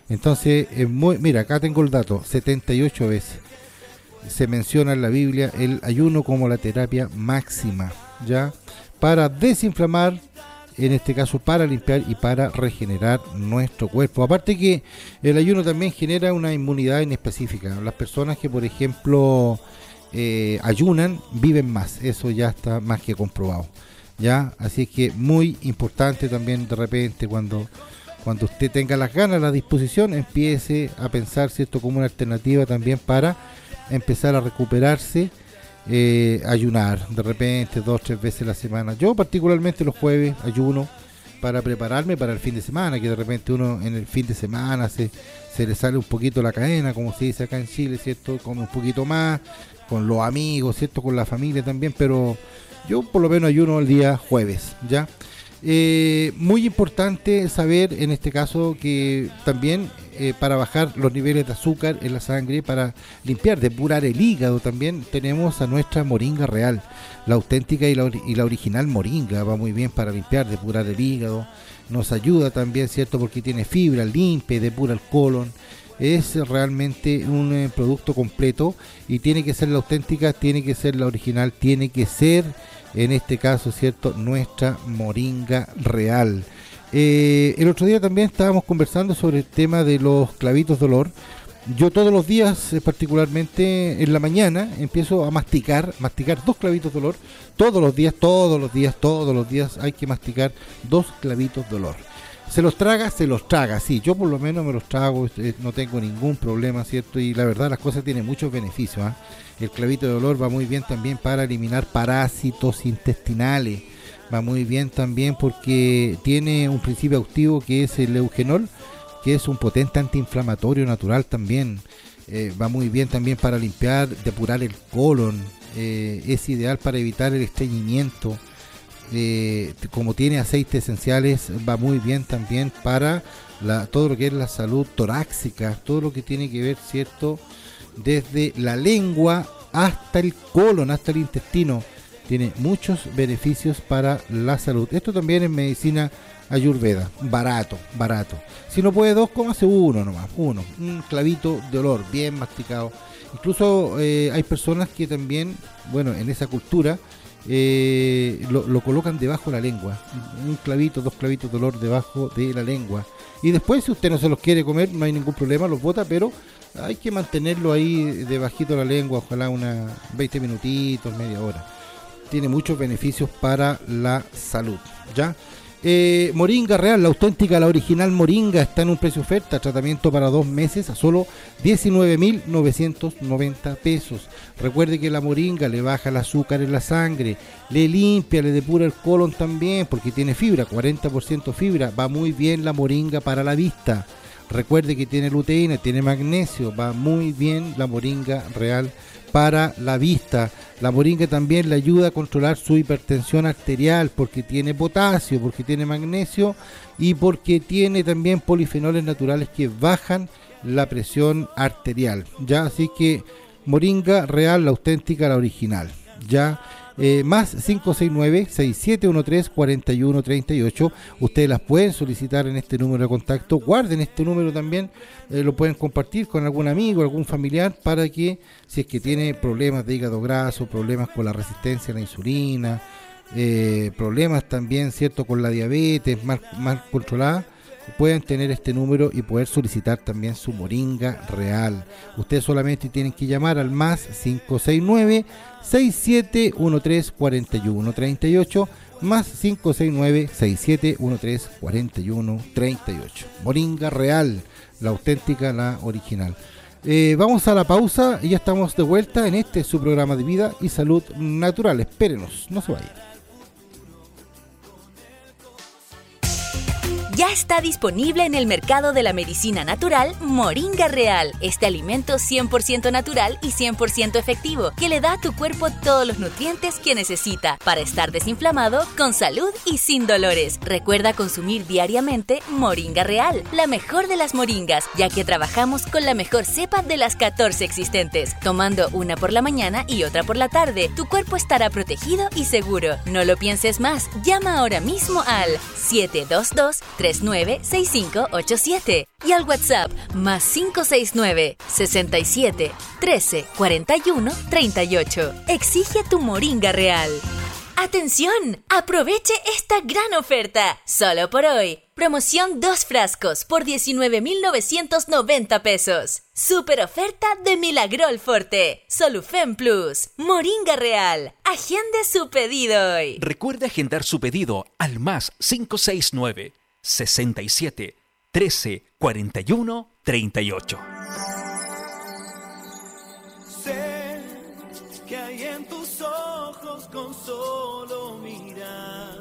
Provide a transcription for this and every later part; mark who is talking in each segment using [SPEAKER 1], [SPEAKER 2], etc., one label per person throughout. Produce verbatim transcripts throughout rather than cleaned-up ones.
[SPEAKER 1] Entonces, es muy, mira, acá tengo el dato, setenta y ocho veces se menciona en la Biblia el ayuno como la terapia máxima, ¿ya? Para desinflamar, en este caso para limpiar y para regenerar nuestro cuerpo. Aparte que el ayuno también genera una inmunidad inespecífica. Las personas que, por ejemplo, eh, ayunan, viven más. Eso ya está más que comprobado, ¿ya? Así es que muy importante también de repente cuando, cuando usted tenga las ganas, la disposición, empiece a pensar, ¿cierto?, como una alternativa también para empezar a recuperarse. Eh, ayunar de repente dos, tres veces a la semana. Yo particularmente los jueves ayuno para prepararme para el fin de semana, que de repente uno en el fin de semana se, se le sale un poquito la cadena, como se dice acá en Chile, ¿cierto? Come un poquito más, con los amigos, ¿cierto? Con la familia también, pero yo por lo menos ayuno el día jueves, ¿ya? Eh, muy importante saber en este caso que también eh, para bajar los niveles de azúcar en la sangre, para limpiar, depurar el hígado, también tenemos a nuestra moringa real, la auténtica y la, y la original moringa. Va muy bien para limpiar, depurar el hígado, nos ayuda también, ¿cierto?, porque tiene fibra, limpia, depura el colon. Es realmente un eh, producto completo y tiene que ser la auténtica, tiene que ser la original, tiene que ser, en este caso, ¿cierto?, nuestra moringa real. Eh, el otro día también estábamos conversando sobre el tema de los clavitos de olor. Yo todos los días, eh, particularmente en la mañana, empiezo a masticar, masticar dos clavitos de olor. Todos los días, todos los días, todos los días hay que masticar dos clavitos de olor. ¿Se los traga? Se los traga, sí, yo por lo menos me los trago, eh, no tengo ningún problema, ¿cierto? Y la verdad las cosas tienen muchos beneficios, ¿eh? El clavito de olor va muy bien también para eliminar parásitos intestinales, va muy bien también porque tiene un principio activo que es el eugenol, que es un potente antiinflamatorio natural también. Eh, va muy bien también para limpiar, depurar el colon, eh, es ideal para evitar el estreñimiento. Eh, como tiene aceites esenciales, va muy bien también para la, todo lo que es la salud torácica, todo lo que tiene que ver, ¿cierto?, desde la lengua hasta el colon, hasta el intestino. Tiene muchos beneficios para la salud. Esto también es medicina ayurveda, barato, barato. Si no puede dos, cómase uno nomás, uno, un clavito de olor bien masticado. Incluso eh, hay personas que también, bueno, en esa cultura, Eh, lo, lo colocan debajo de la lengua, un clavito, dos clavitos de olor debajo de la lengua, y después si usted no se los quiere comer no hay ningún problema, los bota, pero hay que mantenerlo ahí debajito de la lengua, ojalá unas veinte minutitos, media hora. Tiene muchos beneficios para la salud, ¿ya? Eh, moringa real, la auténtica, la original moringa, está en un precio oferta, tratamiento para dos meses a solo diecinueve mil novecientos noventa pesos. Recuerde que la moringa le baja el azúcar en la sangre, le limpia, le depura el colon también, porque tiene fibra, cuarenta por ciento fibra. Va muy bien la moringa para la vista. Recuerde que tiene luteína, tiene magnesio, va muy bien la moringa real para la vista. La moringa también le ayuda a controlar su hipertensión arterial porque tiene potasio, porque tiene magnesio y porque tiene también polifenoles naturales que bajan la presión arterial, ya. Así que moringa real, la auténtica, la original, ya. Eh, más cinco seis nueve, seis siete uno tres, cuatro uno tres ocho. Ustedes las pueden solicitar en este número de contacto. Guarden este número también, eh, lo pueden compartir con algún amigo, algún familiar, para que si es que tiene problemas de hígado graso, problemas con la resistencia a la insulina, eh, problemas también, cierto, con la diabetes mal, mal controlada, pueden tener este número y poder solicitar también su moringa real. Ustedes solamente tienen que llamar al más cinco seis nueve, seis siete uno tres, cuatro uno tres ocho, más cinco seis nueve, seis siete uno tres, cuatro uno tres ocho. Moringa real, la auténtica, la original. Eh, vamos a la pausa y ya estamos de vuelta en este su programa de vida y salud natural. Espérenos, no se vayan.
[SPEAKER 2] Ya está disponible en el mercado de la medicina natural Moringa Real. Este alimento cien por ciento natural y cien por ciento efectivo que le da a tu cuerpo todos los nutrientes que necesita para estar desinflamado, con salud y sin dolores. Recuerda consumir diariamente Moringa Real, la mejor de las moringas, ya que trabajamos con la mejor cepa de las catorce existentes. Tomando una por la mañana y otra por la tarde, tu cuerpo estará protegido y seguro. No lo pienses más. Llama ahora mismo al siete dos dos, tres tres nueve seis cinco ocho siete y al WhatsApp más cinco seis nueve sesenta y siete trece cuarenta y uno treinta y ocho. Exige tu Moringa Real. ¡Atención! ¡Aproveche esta gran oferta! Solo por hoy. Promoción dos frascos por diecinueve mil novecientos noventa pesos. Super oferta de Milagrol Forte. Solufen Plus. Moringa Real. Agende su pedido hoy.
[SPEAKER 3] Recuerde agendar su pedido al más cinco seis nueve sesenta y siete trece cuarenta y uno treinta y ocho.
[SPEAKER 4] Sé que hay en tus ojos con solo mirar.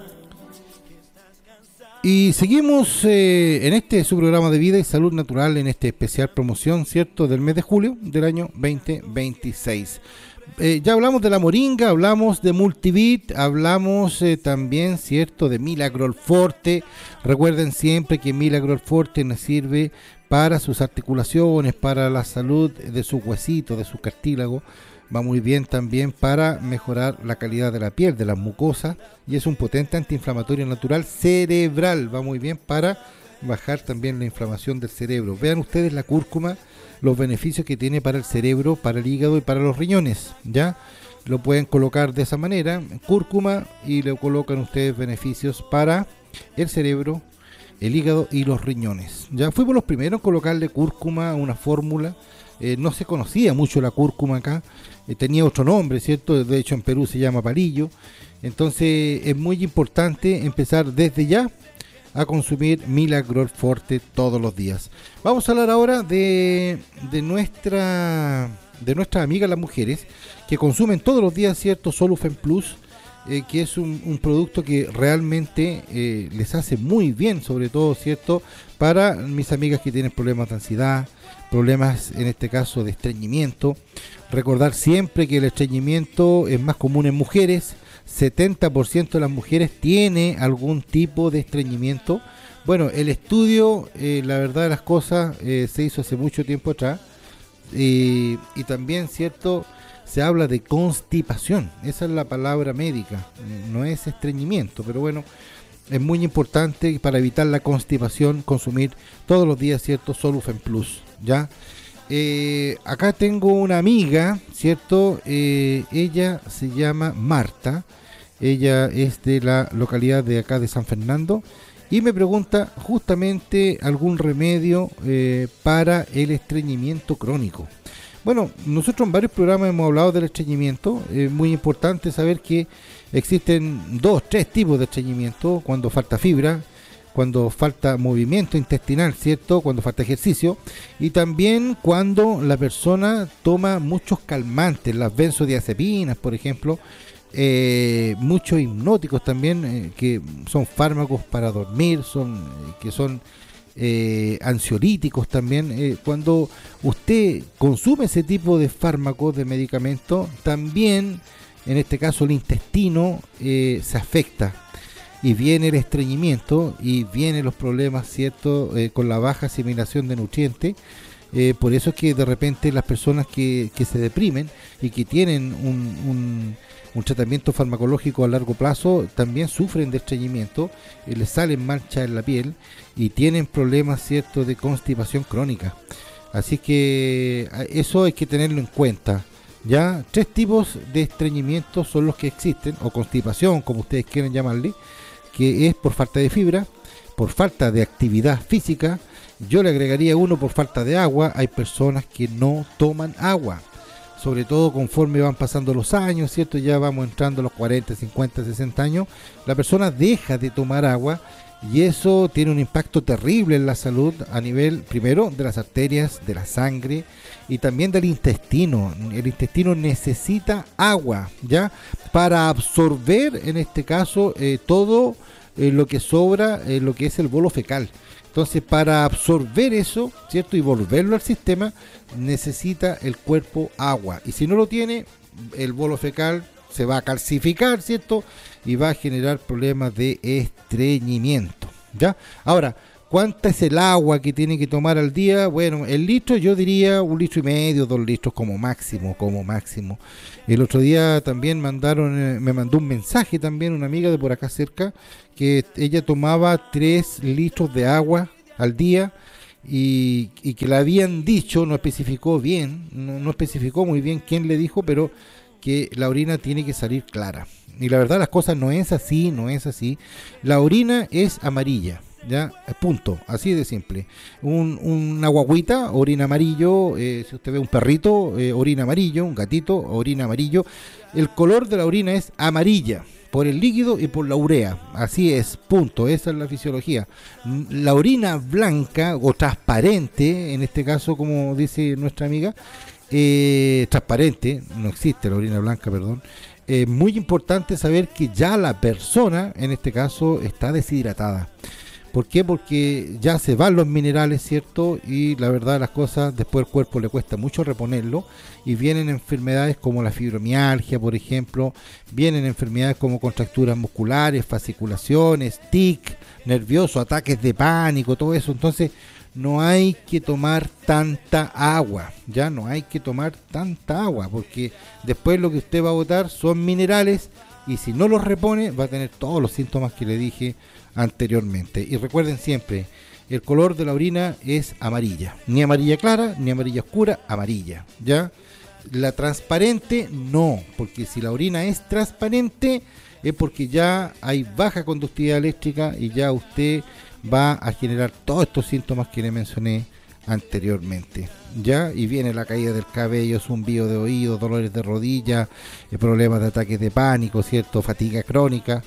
[SPEAKER 1] Y seguimos eh, en este su programa de vida y salud natural, en este especial promoción, ¿cierto?, del mes de julio del año veinte veintiséis. Eh, ya hablamos de la moringa, hablamos de Multivit, hablamos eh, también, ¿cierto?, de Milagrol Forte. Recuerden siempre que Milagrol Forte nos sirve para sus articulaciones, para la salud de sus huesitos, de su cartílago. Va muy bien también para mejorar la calidad de la piel, de las mucosas, y es un potente antiinflamatorio natural cerebral. Va muy bien para bajar también la inflamación del cerebro. Vean ustedes la cúrcuma, los beneficios que tiene para el cerebro, para el hígado y para los riñones. Ya lo pueden colocar de esa manera, cúrcuma, y le colocan ustedes beneficios para el cerebro, el hígado y los riñones. Ya fuimos los primeros en colocarle cúrcuma a una fórmula. Eh, no se conocía mucho la cúrcuma acá, eh, tenía otro nombre, ¿cierto? De hecho en Perú se llama palillo. Entonces es muy importante empezar desde ya a consumir Milagrol Forte todos los días. Vamos a hablar ahora de, de nuestra de nuestras amigas las mujeres que consumen todos los días, ¿cierto?, Solufen Plus, eh, que es un, un producto que realmente eh, les hace muy bien, sobre todo, ¿cierto?, para mis amigas que tienen problemas de ansiedad, problemas en este caso de estreñimiento. Recordar siempre que el estreñimiento es más común en mujeres. setenta por ciento de las mujeres tiene algún tipo de estreñimiento. Bueno, el estudio, eh, la verdad de las cosas, eh, se hizo hace mucho tiempo atrás, eh, y también, cierto, se habla de constipación. Esa es la palabra médica, no es estreñimiento, pero bueno, es muy importante para evitar la constipación consumir todos los días, cierto, Solufen Plus. Ya, eh, acá tengo una amiga, cierto, eh, ella se llama Marta, ella es de la localidad de acá de San Fernando y me pregunta justamente algún remedio eh, para el estreñimiento crónico. Bueno, nosotros en varios programas hemos hablado del estreñimiento. Es muy importante saber que existen dos, tres tipos de estreñimiento: cuando falta fibra, cuando falta movimiento intestinal, ¿cierto?, cuando falta ejercicio, y también cuando la persona toma muchos calmantes, las benzodiazepinas, por ejemplo, eh, muchos hipnóticos también, eh, que son fármacos para dormir, son eh, que son eh, ansiolíticos también. Eh, cuando usted consume ese tipo de fármacos, de medicamentos, también, en este caso, el intestino eh, se afecta. Y viene el estreñimiento y vienen los problemas, ¿cierto?, eh, con la baja asimilación de nutrientes. Eh, por eso es que de repente las personas que, que se deprimen y que tienen un, un, un tratamiento farmacológico a largo plazo también sufren de estreñimiento, eh, les salen manchas en la piel y tienen problemas, ¿cierto?, de constipación crónica. Así que eso hay que tenerlo en cuenta. Ya, tres tipos de estreñimiento son los que existen, o constipación, como ustedes quieren llamarle, que es por falta de fibra, por falta de actividad física. Yo le agregaría uno por falta de agua. Hay personas que no toman agua, sobre todo conforme van pasando los años, ¿cierto? Ya vamos entrando a los cuarenta, cincuenta, sesenta años, la persona deja de tomar agua y eso tiene un impacto terrible en la salud a nivel, primero, de las arterias, de la sangre y también del intestino. El intestino necesita agua, ¿ya?, para absorber, en este caso, eh, todo eh, lo que sobra, eh, lo que es el bolo fecal. Entonces, para absorber eso, ¿cierto?, y volverlo al sistema, necesita el cuerpo agua. Y si no lo tiene, el bolo fecal se va a calcificar, ¿cierto?, y va a generar problemas de estreñimiento, ¿ya? Ahora, ¿Cuánta es el agua que tiene que tomar al día? Bueno, el litro yo diría un litro y medio, dos litros como máximo, como máximo. El otro día también mandaron, eh, me mandó un mensaje también una amiga de por acá cerca, que ella tomaba tres litros de agua al día y, y que le habían dicho, no especificó bien, no, no especificó muy bien quién le dijo, pero que la orina tiene que salir clara. Y la verdad las cosas no es así, no es así. La orina es amarilla. Ya, punto, así de simple. Un, una guaguita, orina amarillo, eh, si usted ve un perrito, eh, orina amarillo, un gatito, orina amarillo. El color de la orina es amarilla, por el líquido y por la urea, así es, punto, esa es la fisiología. La orina blanca o transparente, en este caso como dice nuestra amiga, eh, transparente, no existe la orina blanca, perdón. Es eh, muy importante saber que ya la persona, en este caso, está deshidratada. ¿Por qué? Porque ya se van los minerales, ¿cierto? Y la verdad las cosas, después el cuerpo le cuesta mucho reponerlo y vienen enfermedades como la fibromialgia, por ejemplo, vienen enfermedades como contracturas musculares, fasciculaciones, tic, nervioso, ataques de pánico, todo eso. Entonces no hay que tomar tanta agua, ya no hay que tomar tanta agua, porque después lo que usted va a botar son minerales y si no los repone va a tener todos los síntomas que le dije anteriormente. Y recuerden siempre, el color de la orina es amarilla, ni amarilla clara ni amarilla oscura, amarilla, ¿ya? La transparente no, porque si la orina es transparente es porque ya hay baja conductividad eléctrica y ya usted va a generar todos estos síntomas que le mencioné anteriormente, ya, y viene la caída del cabello, zumbido de oído, dolores de rodilla, problemas de ataques de pánico, cierto, fatiga crónica,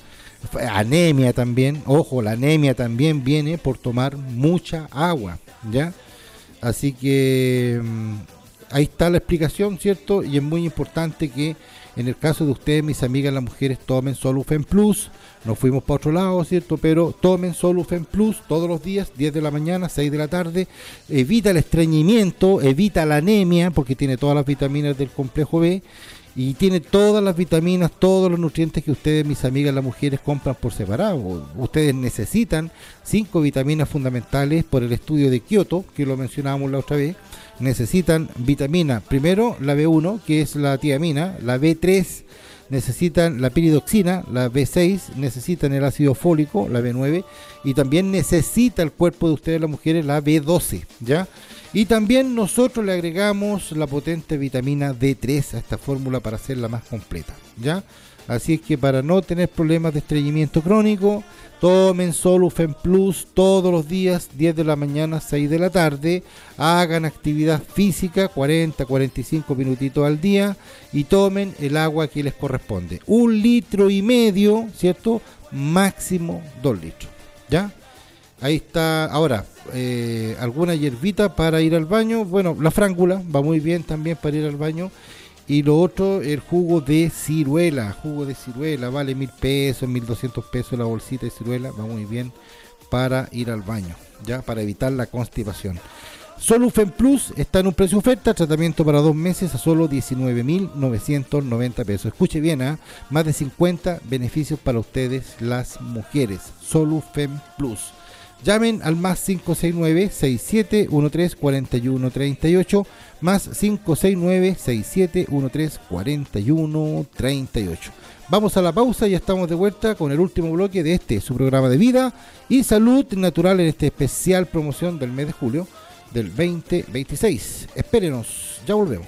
[SPEAKER 1] anemia también. Ojo, la anemia también viene por tomar mucha agua, ya, así que mmm, ahí está la explicación, cierto, y es muy importante que en el caso de ustedes, mis amigas las mujeres, tomen Solufen Plus. Nos fuimos para otro lado, ¿cierto? Pero tomen Solufen Plus todos los días, diez de la mañana, seis de la tarde. Evita el estreñimiento, evita la anemia, porque tiene todas las vitaminas del complejo B. Y tiene todas las vitaminas, todos los nutrientes que ustedes, mis amigas las mujeres, compran por separado. Ustedes necesitan cinco vitaminas fundamentales por el estudio de Kioto, que lo mencionábamos la otra vez. Necesitan vitamina, primero la B uno, que es la tiamina, la B tres, necesitan la piridoxina, la B seis, necesitan el ácido fólico, la B nueve, y también necesita el cuerpo de ustedes, las mujeres, la B doce, ¿ya? Y también nosotros le agregamos la potente vitamina D tres a esta fórmula para hacerla más completa, ¿ya? Así es que para no tener problemas de estreñimiento crónico, tomen Solufen Plus todos los días, diez de la mañana, seis de la tarde. Hagan actividad física, cuarenta a cuarenta y cinco minutitos al día. Y tomen el agua que les corresponde. Un litro y medio, ¿cierto? Máximo dos litros, ¿ya? Ahí está. Ahora, eh, alguna hierbita para ir al baño. Bueno, la frángula va muy bien también para ir al baño. Y lo otro, el jugo de ciruela, jugo de ciruela, vale mil pesos, mil doscientos pesos la bolsita de ciruela, va muy bien para ir al baño, ya, para evitar la constipación. Solufen Plus está en un precio oferta, tratamiento para dos meses a solo diecinueve mil novecientos noventa pesos. Escuche bien, ¿eh? Más de cincuenta beneficios para ustedes, las mujeres. Solufen Plus. Llamen al más cinco seis nueve, seis siete uno tres, cuatro uno tres ocho, más cinco seis nueve, seis siete uno tres, cuatro uno tres ocho. Vamos a la pausa y ya estamos de vuelta con el último bloque de este, su programa de vida y salud natural en esta especial promoción del mes de julio del veinte veintiséis. Espérenos, ya volvemos.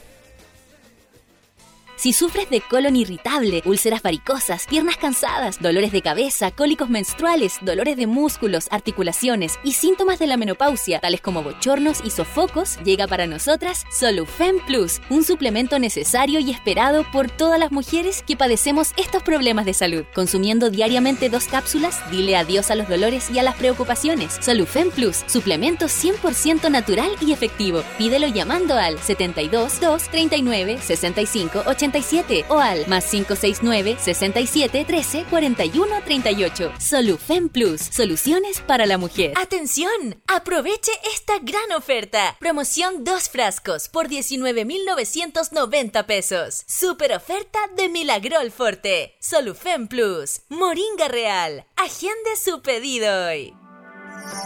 [SPEAKER 2] Si sufres de colon irritable, úlceras varicosas, piernas cansadas, dolores de cabeza, cólicos menstruales, dolores de músculos, articulaciones y síntomas de la menopausia, tales como bochornos y sofocos, llega para nosotras Solufen Plus, un suplemento necesario y esperado por todas las mujeres que padecemos estos problemas de salud. Consumiendo diariamente dos cápsulas, dile adiós a los dolores y a las preocupaciones. Solufen Plus, suplemento cien por ciento natural y efectivo. Pídelo llamando al setenta y dos, dos treinta y nueve, sesenta y cinco, ochenta y siete o al más cinco seis nueve, sesenta y siete, trece, cuarenta y uno treinta y ocho. Solufen Plus, soluciones para la mujer. ¡Atención! Aproveche esta gran oferta. Promoción dos frascos por diecinueve mil novecientos noventa pesos. Super oferta de Milagrol Forte. Solufen Plus, Moringa Real. Agende su pedido hoy.